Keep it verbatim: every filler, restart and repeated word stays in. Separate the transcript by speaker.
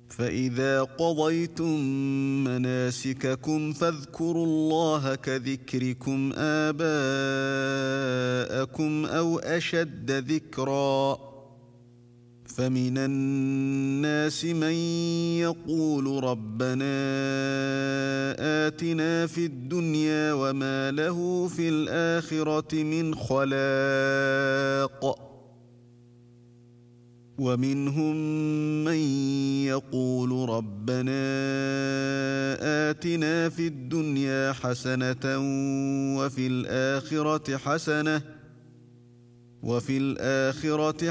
Speaker 1: فإذا قضيتم مناسككم فاذكروا الله كذكركم آباءكم أو أشد ذكرًا. فمن الناس من يقول ربنا آتنا في الدنيا وما له في الآخرة من خلاق. ومنهم من يقول ربنا آتنا في الدنيا حسنة وفي الآخرة حسنة وفي الآخرة